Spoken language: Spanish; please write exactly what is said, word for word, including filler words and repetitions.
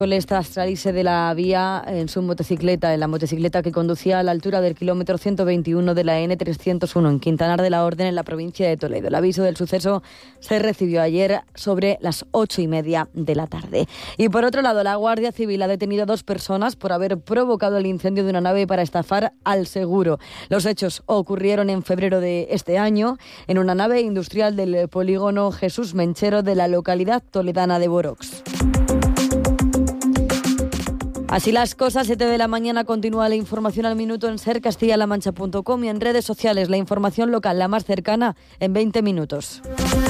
Tras salirse de la vía en su motocicleta, en la motocicleta que conducía a la altura del kilómetro ciento veintiuno de la ene trescientos uno en Quintanar de la Orden, en la provincia de Toledo. El aviso del suceso se recibió ayer sobre las ocho y media de la tarde. Y por otro lado, la Guardia Civil ha detenido a dos personas por haber provocado el incendio de una nave para estafar al seguro. Los hechos ocurrieron en febrero de este año en una nave industrial del polígono Jesús Menchero de la localidad toledana de Borox. Así las cosas, siete de la mañana, continúa la información al minuto en ser castilla la mancha punto com y en redes sociales la información local, la más cercana, en veinte minutos.